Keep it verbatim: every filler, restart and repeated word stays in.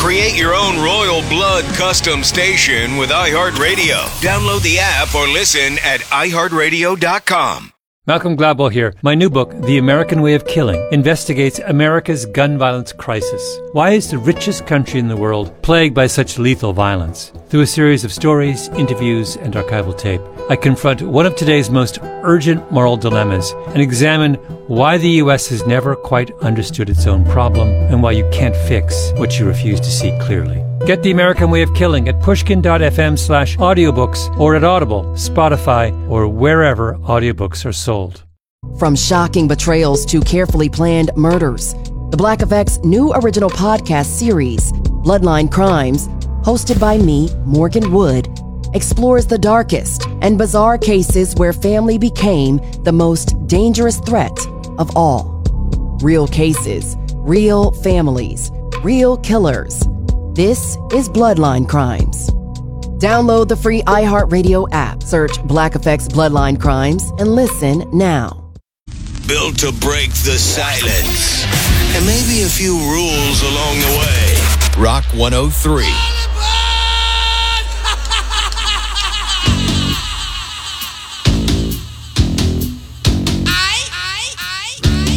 Create your own Royal Blood custom station with iHeartRadio. Download the app or listen at i heart radio dot com. Malcolm Gladwell here. My new book, The American Way of Killing, investigates America's gun violence crisis. Why is the richest country in the world plagued by such lethal violence? Through a series of stories, interviews, and archival tape, I confront one of today's most urgent moral dilemmas and examine why the U S has never quite understood its own problem and why you can't fix what you refuse to see clearly. Get The American Way of Killing at pushkin.fm slash audiobooks or at Audible, Spotify, or wherever audiobooks are sold. From shocking betrayals to carefully planned murders, the Black Effect's new original podcast series, Bloodline Crimes, hosted by me, Morgan Wood, explores the darkest and bizarre cases where family became the most dangerous threat of all. Real cases, real families, real killers. This is Bloodline Crimes. Download the free iHeartRadio app, search Black Effect's Bloodline Crimes, and listen now. Built to break the silence. And maybe a few rules along the way. Rock one oh three.